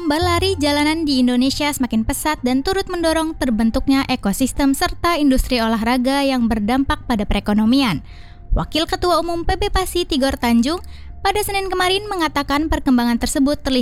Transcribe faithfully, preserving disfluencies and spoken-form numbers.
lomba lari jalanan di Indonesia semakin pesat dan turut mendorong terbentuknya ekosistem serta industri olahraga yang berdampak pada perekonomian. Wakil Ketua Umum P B Pasi Tigor Tanjung pada Senin kemarin mengatakan perkembangan tersebut terlihat